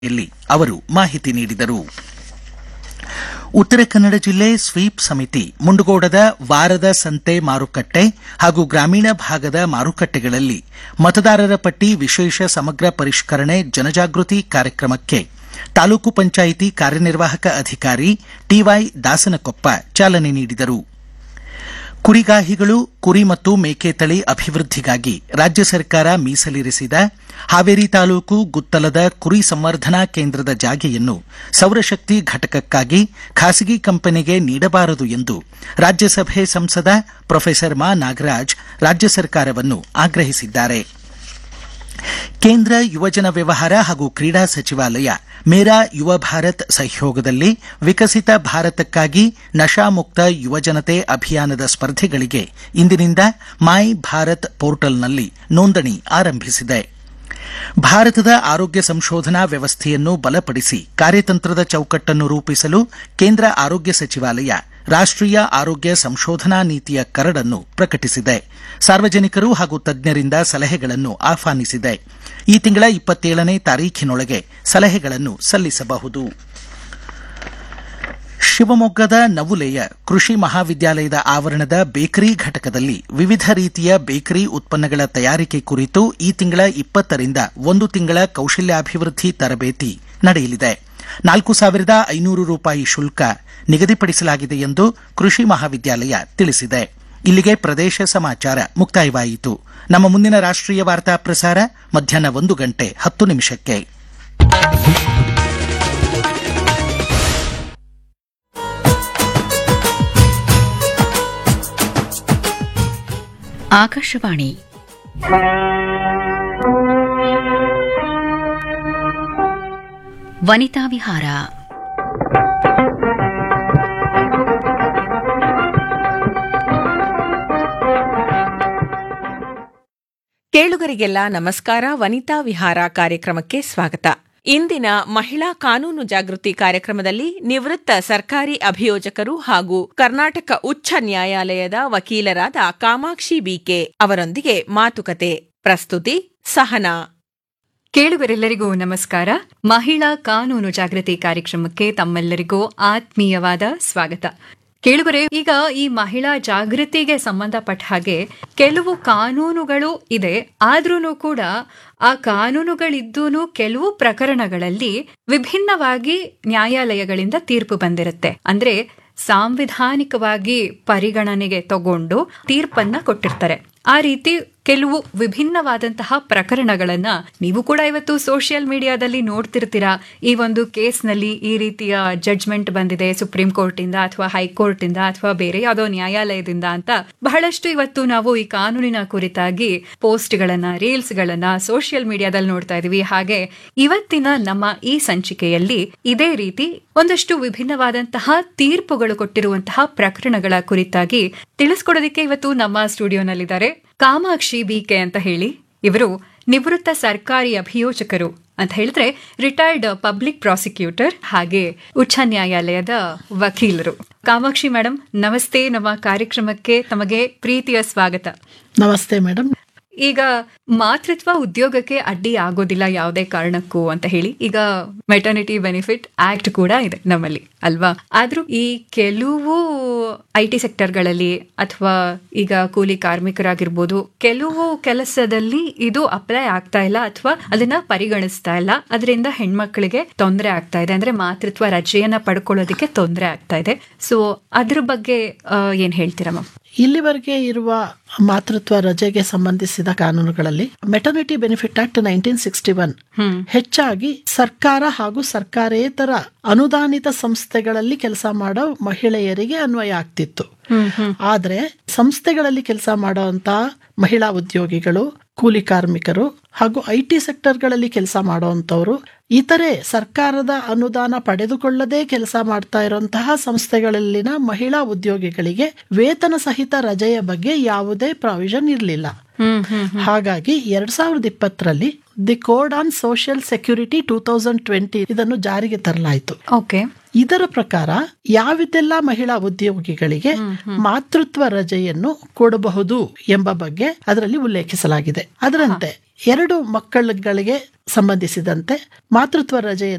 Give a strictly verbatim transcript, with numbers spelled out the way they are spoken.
ಯಲ್ಲಿ ಅವರು ಮಾಹಿತಿ ನೀಡಿದರು. ಉತ್ತರ ಕನ್ನಡ ಜಿಲ್ಲೆ ಸ್ವೀಪ್ ಸಮಿತಿ ಮುಂಡಗೋಡದ ವಾರದ ಸಂತೆ ಮಾರುಕಟ್ಟೆ ಹಾಗೂ ಗ್ರಾಮೀಣ ಭಾಗದ ಮಾರುಕಟ್ಟೆಗಳಲ್ಲಿ ಮತದಾರರ ಪಟ್ಟಿ ವಿಶೇಷ ಸಮಗ್ರ ಪರಿಷ್ಕರಣೆ ಜನಜಾಗೃತಿ ಕಾರ್ಯಕ್ರಮಕ್ಕೆ ತಾಲೂಕು ಪಂಚಾಯಿತಿ ಕಾರ್ಯನಿರ್ವಾಹಕ ಅಧಿಕಾರಿ ಟಿವೈ ದಾಸನಕೊಪ್ಪ ಚಾಲನೆ ನೀಡಿದರು. ಕುರಿಗಾಹಿಗಳು ಕುರಿ ಮತ್ತು ಮೇಕೆ ತಳಿ ಅಭಿವೃದ್ಧಿಗಾಗಿ ರಾಜ್ಯ ಸರ್ಕಾರ ಮೀಸಲಿರಿಸಿದ ಹಾವೇರಿ ತಾಲೂಕು ಗುತ್ತಲದ ಕುರಿ ಸಂವರ್ಧನಾ ಕೇಂದ್ರದ ಜಾಗೆಯನ್ನು ಸೌರಶಕ್ತಿ ಘಟಕಕ್ಕಾಗಿ ಖಾಸಗಿ ಕಂಪನಿಗೆ ನೀಡಬಾರದು ಎಂದು ರಾಜ್ಯಸಭೆ ಸಂಸದ ಪ್ರೊಫೆಸರ್ ಮಾ ನಾಗರಾಜ್ ರಾಜ್ಯ ಸರ್ಕಾರವನ್ನು ಆಗ್ರಹಿಸಿದ್ದಾರೆ. ಕೇಂದ್ರ ಯುವಜನ ವ್ಯವಹಾರ ಹಾಗೂ ಕ್ರೀಡಾ ಸಚಿವಾಲಯ ಮೇರಾ ಯುವ ಭಾರತ್ ಸಹಯೋಗದಲ್ಲಿ ವಿಕಸಿತ ಭಾರತಕ್ಕಾಗಿ ನಶಾಮುಕ್ತ ಯುವಜನತೆ ಅಭಿಯಾನದ ಸ್ಪರ್ಧೆಗಳಿಗೆ ಇಂದಿನಿಂದ ಮೈ ಭಾರತ್ ಪೋರ್ಟಲ್ನಲ್ಲಿ ನೋಂದಣಿ ಆರಂಭಿಸಿದೆ. ಭಾರತದ ಆರೋಗ್ಯ ಸಂಶೋಧನಾ ವ್ಯವಸ್ಥೆಯನ್ನು ಬಲಪಡಿಸಿ ಕಾರ್ಯತಂತ್ರದ ಚೌಕಟ್ಟನ್ನು ರೂಪಿಸಲು ಕೇಂದ್ರ ಆರೋಗ್ಯ ಸಚಿವಾಲಯ ರಾಷ್ಟೀಯ ಆರೋಗ್ಯ ಸಂಶೋಧನಾ ನೀತಿಯ ಕರಡನ್ನು ಪ್ರಕಟಿಸಿದೆ. ಸಾರ್ವಜನಿಕರು ಹಾಗೂ ತಜ್ಞರಿಂದ ಸಲಹೆಗಳನ್ನು ಆಹ್ವಾನಿಸಿದೆ. ಈ ತಿಂಗಳ ಇಪ್ಪತ್ತೇಳನೇ ತಾರೀಖಿನೊಳಗೆ ಸಲಹೆಗಳನ್ನು ಸಲ್ಲಿಸಬಹುದು. ಶಿವಮೊಗ್ಗದ ನವುಲೆಯ ಕೃಷಿ ಮಹಾವಿದ್ಯಾಲಯದ ಆವರಣದ ಬೇಕರಿ ಘಟಕದಲ್ಲಿ ವಿವಿಧ ರೀತಿಯ ಬೇಕರಿ ಉತ್ಪನ್ನಗಳ ತಯಾರಿಕೆ ಕುರಿತು ಈ ತಿಂಗಳ ಇಪ್ಪತ್ತರಿಂದ ಒಂದು ತಿಂಗಳ ಕೌಶಲ್ಯಾಭಿವೃದ್ಧಿ ತರಬೇತಿ ನಡೆಯಲಿದೆ. ನಾಲ್ಕು ಸಾವಿರದ ಐನೂರು ರೂಪಾಯಿ ಶುಲ್ಕ ನಿಗದಿಪಡಿಸಲಾಗಿದೆ ಎಂದು ಕೃಷಿ ಮಹಾವಿದ್ಯಾಲಯ ತಿಳಿಸಿದೆ. ಇಲ್ಲಿಗೆ ಪ್ರದೇಶ ಸಮಾಚಾರ ಮುಕ್ತಾಯವಾಯಿತು. ನಮ್ಮ ಮುಂದಿನ ರಾಷ್ಟೀಯ ವಾರ್ತಾ ಪ್ರಸಾರ ಮಧ್ಯಾಹ್ನ ಒಂದು ಗಂಟೆ ಹತ್ತು ನಿಮಿಷಕ್ಕೆ. ಆಕಾಶವಾಣಿ ವನಿತಾ ವಿಹಾರ. ಕೇಳುಗರಿಗೆಲ್ಲ ನಮಸ್ಕಾರ. ವನಿತಾ ವಿಹಾರ ಕಾರ್ಯಕ್ರಮಕ್ಕೆ ಸ್ವಾಗತ. ಇಂದಿನ ಮಹಿಳಾ ಕಾನೂನು ಜಾಗೃತಿ ಕಾರ್ಯಕ್ರಮದಲ್ಲಿ ನಿವೃತ್ತ ಸರ್ಕಾರಿ ಅಭಿಯೋಜಕರು ಹಾಗೂ ಕರ್ನಾಟಕ ಉಚ್ಚ ನ್ಯಾಯಾಲಯದ ವಕೀಲರಾದ ಕಾಮಾಕ್ಷಿ ಬಿಕೆ ಅವರೊಂದಿಗೆ ಮಾತುಕತೆ. ಪ್ರಸ್ತುತಿ ಸಹನಾ. ಕೇಳುಗರೆಲ್ಲರಿಗೂ ನಮಸ್ಕಾರ. ಮಹಿಳಾ ಕಾನೂನು ಜಾಗೃತಿ ಕಾರ್ಯಕ್ರಮಕ್ಕೆ ತಮ್ಮೆಲ್ಲರಿಗೂ ಆತ್ಮೀಯವಾದ ಸ್ವಾಗತ. ಕೇಳುಗರೆ, ಈಗ ಈ ಮಹಿಳಾ ಜಾಗೃತಿಗೆ ಸಂಬಂಧಪಟ್ಟ ಹಾಗೆ ಕೆಲವು ಕಾನೂನುಗಳು ಇದೆ. ಆದ್ರೂ ಕೂಡ ಆ ಕಾನೂನುಗಳಿದ್ದೂ ಕೆಲವು ಪ್ರಕರಣಗಳಲ್ಲಿ ವಿಭಿನ್ನವಾಗಿ ನ್ಯಾಯಾಲಯಗಳಿಂದ ತೀರ್ಪು ಬಂದಿರುತ್ತೆ. ಅಂದ್ರೆ ಸಾಂವಿಧಾನಿಕವಾಗಿ ಪರಿಗಣನೆಗೆ ತಗೊಂಡು ತೀರ್ಪನ್ನ ಕೊಟ್ಟಿರ್ತಾರೆ. ಆ ರೀತಿ ಕೆಲವು ವಿಭಿನ್ನವಾದಂತಹ ಪ್ರಕರಣಗಳನ್ನ ನೀವು ಕೂಡ ಇವತ್ತು ಸೋಷಿಯಲ್ ಮೀಡಿಯಾದಲ್ಲಿ ನೋಡ್ತಿರ್ತೀರಾ. ಈ ಒಂದು ಕೇಸ್ನಲ್ಲಿ ಈ ರೀತಿಯ ಜಡ್ಜ್ಮೆಂಟ್ ಬಂದಿದೆ ಸುಪ್ರೀಂ ಕೋರ್ಟ್ ಇಂದ ಅಥವಾ ಹೈಕೋರ್ಟ್ ಇಂದ ಅಥವಾ ಬೇರೆ ಯಾವುದೋ ನ್ಯಾಯಾಲಯದಿಂದ ಅಂತ ಬಹಳಷ್ಟು ಇವತ್ತು ನಾವು ಈ ಕಾನೂನಿನ ಕುರಿತಾಗಿ ಪೋಸ್ಟ್ ಗಳನ್ನ, ರೀಲ್ಸ್ ಗಳನ್ನ ಸೋಷಿಯಲ್ ಮೀಡಿಯಾದಲ್ಲಿ ನೋಡ್ತಾ ಇದೀವಿ. ಹಾಗೆ ಇವತ್ತಿನ ನಮ್ಮ ಈ ಸಂಚಿಕೆಯಲ್ಲಿ ಇದೇ ರೀತಿ ಒಂದಷ್ಟು ವಿಭಿನ್ನವಾದಂತಹ ತೀರ್ಪುಗಳು ಕೊಟ್ಟಿರುವಂತಹ ಪ್ರಕರಣಗಳ ಕುರಿತಾಗಿ ತಿಳಿಸ್ಕೊಡೋದಕ್ಕೆ ಇವತ್ತು ನಮ್ಮ ಸ್ಟುಡಿಯೋನಲ್ಲಿದ್ದಾರೆ ಕಾಮಾಕ್ಷಿ ಬಿಕೆ ಅಂತ ಹೇಳಿ. ಇವರು ನಿವೃತ್ತ ಸರ್ಕಾರಿ ಅಭಿಯೋಜಕರು ಅಂತ ಹೇಳಿದ್ರೆ ರಿಟೈರ್ಡ್ ಪಬ್ಲಿಕ್ ಪ್ರಾಸಿಕ್ಯೂಟರ್ ಹಾಗೆ ಉಚ್ಚ ನ್ಯಾಯಾಲಯದ ವಕೀಲರು. ಕಾಮಾಕ್ಷಿ ಮೇಡಮ್ ನಮಸ್ತೆ. ನಮ್ಮ ಕಾರ್ಯಕ್ರಮಕ್ಕೆ ತಮಗೆ ಪ್ರೀತಿಯ ಸ್ವಾಗತ. ನಮಸ್ತೆ ಮೇಡಮ್. ಈಗ ಮಾತೃತ್ವ ಉದ್ಯೋಗಕ್ಕೆ ಅಡ್ಡಿ ಆಗೋದಿಲ್ಲ ಯಾವುದೇ ಕಾರಣಕ್ಕೂ ಅಂತ ಹೇಳಿ ಈಗ ಮೆಟರ್ನಿಟಿ ಬೆನಿಫಿಟ್ ಆಕ್ಟ್ ಕೂಡ ಇದೆ ನಮ್ಮಲ್ಲಿ ಅಲ್ವಾ? ಆದ್ರೂ ಈ ಕೆಲವು ಐ ಟಿ ಸೆಕ್ಟರ್ಗಳಲ್ಲಿ ಅಥವಾ ಈಗ ಕೂಲಿ ಕಾರ್ಮಿಕರಾಗಿರ್ಬೋದು, ಕೆಲವು ಕೆಲಸದಲ್ಲಿ ಇದು ಅಪ್ಲೈ ಆಗ್ತಾ ಇಲ್ಲ ಅಥವಾ ಅದನ್ನ ಪರಿಗಣಿಸ್ತಾ ಇಲ್ಲ. ಅದರಿಂದ ಹೆಣ್ಮಕ್ಳಿಗೆ ತೊಂದರೆ ಆಗ್ತಾ ಇದೆ. ಅಂದ್ರೆ ಮಾತೃತ್ವ ರಜೆಯನ್ನ ಪಡ್ಕೊಳ್ಳೋದಕ್ಕೆ ತೊಂದರೆ ಆಗ್ತಾ ಇದೆ. ಸೊ ಅದ್ರ ಬಗ್ಗೆ ಏನ್ ಹೇಳ್ತೀರಾ ಮ್ಯಾಮ್? ಇಲ್ಲಿವರೆಗೆ ಇರುವ ಮಾತೃತ್ವ ರಜೆಗೆ ಸಂಬಂಧಿಸಿದ ಕಾನೂನುಗಳಲ್ಲಿ maternity benefit act nineteen sixty one ಹೆಚ್ಚಾಗಿ ಸರ್ಕಾರ ಹಾಗೂ ಸರ್ಕಾರೇತರ ಅನುದಾನಿತ ಸಂಸ್ಥೆಗಳಲ್ಲಿ ಕೆಲಸ ಮಾಡೋ ಮಹಿಳೆಯರಿಗೆ ಅನ್ವಯ ಆಗ್ತಿತ್ತು. ಆದ್ರೆ ಸಂಸ್ಥೆಗಳಲ್ಲಿ ಕೆಲಸ ಮಾಡುವಂತ ಮಹಿಳಾ ಉದ್ಯೋಗಿಗಳು, ಕೂಲಿ ಕಾರ್ಮಿಕರು ಹಾಗೂ ಐ ಟಿ ಸೆಕ್ಟರ್ಗಳಲ್ಲಿ ಕೆಲಸ ಮಾಡುವಂತವ್ರು, ಇತರೆ ಸರ್ಕಾರದ ಅನುದಾನ ಪಡೆದುಕೊಳ್ಳದೆ ಕೆಲಸ ಮಾಡ್ತಾ ಇರುವಂತಹ ಸಂಸ್ಥೆಗಳಲ್ಲಿನ ಮಹಿಳಾ ಉದ್ಯೋಗಿಗಳಿಗೆ ವೇತನ ಸಹಿತ ರಜೆಯ ಬಗ್ಗೆ ಯಾವುದೇ ಪ್ರಾವಿಷನ್ ಇರಲಿಲ್ಲ. ಹಾಗಾಗಿ ಎರಡ್ ಸಾವಿರದ ಇಪ್ಪತ್ತರಲ್ಲಿ the code on social security two thousand twenty ಇದನ್ನು ಜಾರಿಗೆ ತರಲಾಯಿತು. ಇದರ ಪ್ರಕಾರ ಯಾವಿದೆಲ್ಲ ಮಹಿಳಾ ಉದ್ಯೋಗಿಗಳಿಗೆ ಮಾತೃತ್ವ ರಜೆಯನ್ನು ಕೊಡಬಹುದು ಎಂಬ ಬಗ್ಗೆ ಅದರಲ್ಲಿ ಉಲ್ಲೇಖಿಸಲಾಗಿದೆ. ಅದರಂತೆ ಎರಡು ಮಕ್ಕಳುಗಳಿಗೆ ಸಂಬಂಧಿಸಿದಂತೆ ಮಾತೃತ್ವ ರಜೆ